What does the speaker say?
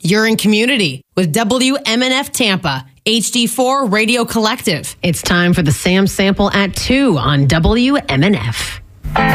You're in community with WMNF Tampa, HD4 Radio Collective. It's time for the Sam Sample at 2 on WMNF.